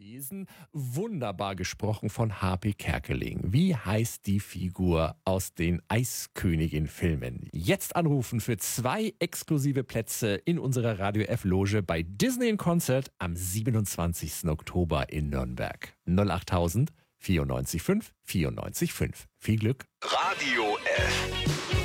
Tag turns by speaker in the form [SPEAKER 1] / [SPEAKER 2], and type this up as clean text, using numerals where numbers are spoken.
[SPEAKER 1] gelesen, wunderbar gesprochen von H.P. Kerkeling. Wie heißt die Figur aus den Eiskönigin-Filmen? Jetzt anrufen für 2 exklusive Plätze in unserer Radio F-Loge bei Disney in Concert am 27. Oktober in Nürnberg. 08000 94 5 94 5. Viel Glück.
[SPEAKER 2] Radio F.